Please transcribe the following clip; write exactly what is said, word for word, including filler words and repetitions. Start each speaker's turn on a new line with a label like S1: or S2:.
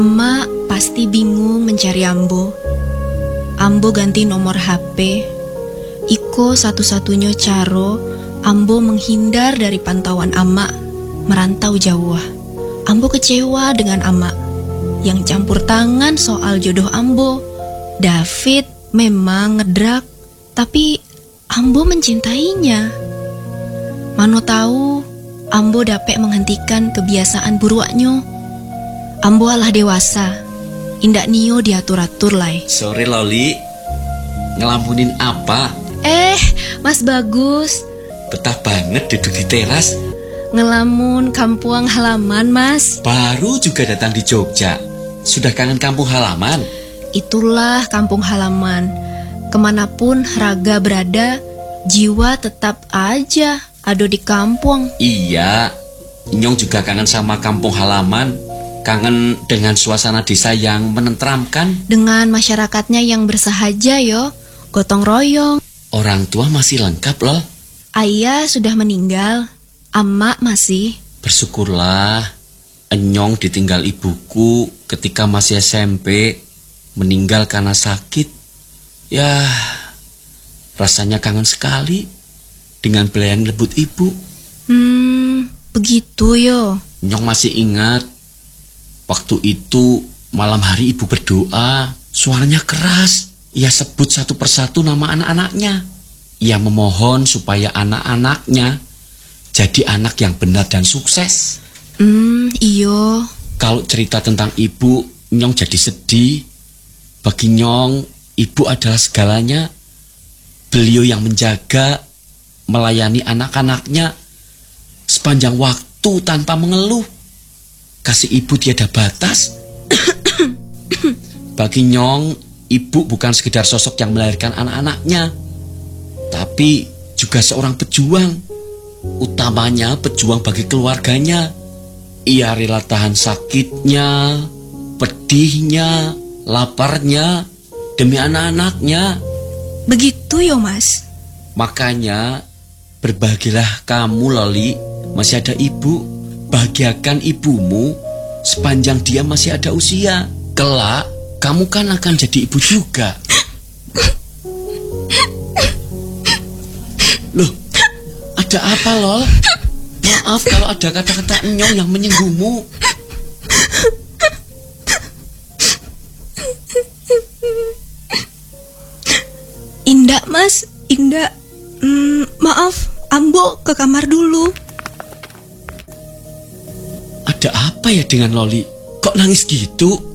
S1: Emak pasti bingung mencari Ambo. Ambo ganti nomor H P. Iko satu-satunya caro Ambo menghindar dari pantauan Amak merantau jauh. Ambo kecewa dengan Amak yang campur tangan soal jodoh Ambo. David memang ngedrak, tapi Ambo mencintainya. Mano tahu Ambo dapat menghentikan kebiasaan buruaknya. Ambo alah dewasa, indak nio diatur-atur lai.
S2: Sore Loli, ngelamunin apa?
S1: Eh, Mas Bagus,
S2: Betah banget duduk di teras.
S1: ngelamun kampung halaman Mas.
S2: Baru juga datang di Jogja. Sudah kangen kampung halaman?
S1: Itulah kampung halaman. Kemanapun raga berada, jiwa tetap aja ada di kampung.
S2: Iya, Nyong juga kangen sama kampung halaman. Kangen dengan suasana desa yang menenteramkan.
S1: Dengan masyarakatnya yang bersahaja yo, gotong royong.
S2: Orang tua masih lengkap loh.
S1: Ayah sudah meninggal, Amak masih.
S2: Bersyukurlah, Enyong ditinggal ibuku ketika masih S M P, meninggal karena sakit. Ya, rasanya kangen sekali dengan belayan lembut ibu.
S1: Hmm, begitu yo.
S2: Nyong masih ingat, waktu itu malam hari ibu berdoa, suaranya keras. Ia sebut satu persatu nama anak-anaknya. Ia memohon supaya anak-anaknya jadi anak yang benar dan sukses.
S1: Hmm, iyo.
S2: Kalau cerita tentang ibu, Nyong jadi sedih. Bagi Nyong, ibu adalah segalanya. Beliau yang menjaga, melayani anak-anaknya sepanjang waktu tanpa mengeluh. Kasih ibu tiada batas. Bagi Nyong, ibu bukan sekedar sosok yang melahirkan anak-anaknya, tapi juga seorang pejuang. Utamanya pejuang bagi keluarganya. Ia rela tahan sakitnya, pedihnya, laparnya demi anak-anaknya.
S1: Begitu yo Mas.
S2: Makanya berbahagialah kamu Loli, masih ada ibu. Bahagiakan ibumu sepanjang dia masih ada usia. Kelak kamu kan akan jadi ibu juga. Loh, ada apa Lol? Maaf kalau ada kata-kata Nyong yang menyinggungmu.
S1: Indah Mas, Indah. Hmm, maaf, Ambo ke kamar dulu.
S2: Ada apa ya dengan Loli? Kok nangis gitu?